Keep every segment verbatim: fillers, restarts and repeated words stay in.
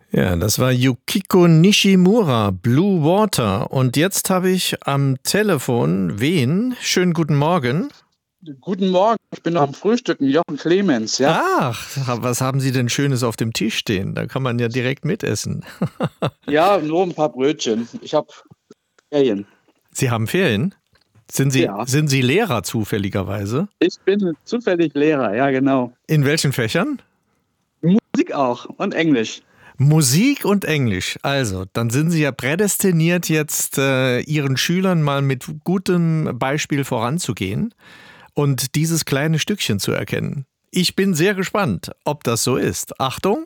Ja, das war Yukiko Nishimura, Blue Water. Und jetzt habe ich am Telefon wen? Schönen guten Morgen. Guten Morgen, ich bin noch am Frühstücken, Jochen Clemens, ja. Ach, was haben Sie denn Schönes auf dem Tisch stehen? Da kann man ja direkt mitessen. Ja, nur ein paar Brötchen. Ich habe Ferien. Sie haben Ferien? Sind Sie, Ja. sind Sie Lehrer zufälligerweise? Ich bin zufällig Lehrer, ja genau. In welchen Fächern? Musik auch und Englisch. Musik und Englisch. Also, dann sind Sie ja prädestiniert, jetzt äh, Ihren Schülern mal mit gutem Beispiel voranzugehen und dieses kleine Stückchen zu erkennen. Ich bin sehr gespannt, ob das so ist. Achtung!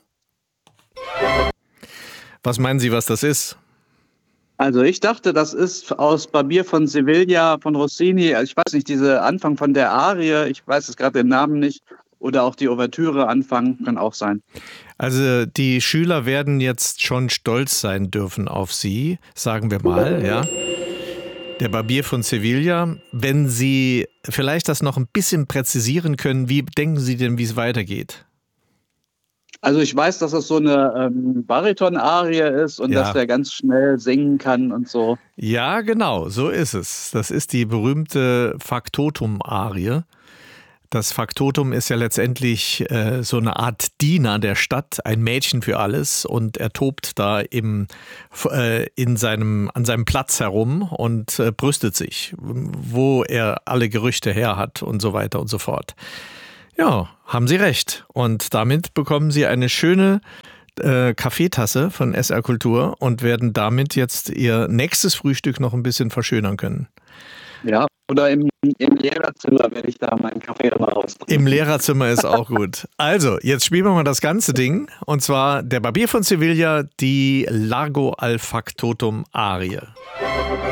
Was meinen Sie, was das ist? Also ich dachte, das ist aus Barbier von Sevilla von Rossini. Ich weiß nicht, diese Anfang von der Arie, ich weiß es gerade den Namen nicht. Oder auch die Ouvertüre Anfang, kann auch sein. Also die Schüler werden jetzt schon stolz sein dürfen auf Sie, sagen wir mal, ja. Der Barbier von Sevilla. Wenn Sie vielleicht das noch ein bisschen präzisieren können, wie denken Sie denn, wie es weitergeht? Also ich weiß, dass das so eine ähm, Bariton-Arie ist und Ja. dass der ganz schnell singen kann und so. Ja, genau, so ist es. Das ist die berühmte Faktotum-Arie. Das Faktotum ist ja letztendlich äh, so eine Art Diener der Stadt, ein Mädchen für alles, und er tobt da im, äh, in seinem, an seinem Platz herum und äh, brüstet sich, wo er alle Gerüchte her hat und so weiter und so fort. Ja, haben Sie recht. Und damit bekommen Sie eine schöne äh, Kaffeetasse von S R Kultur und werden damit jetzt Ihr nächstes Frühstück noch ein bisschen verschönern können. Ja, oder im, im Lehrerzimmer werde ich da meinen Kaffee mal rausbringen. Im Lehrerzimmer ist auch gut. Also, jetzt spielen wir mal das ganze Ding. Und zwar der Barbier von Sevilla, die Largo al Factotum Arie.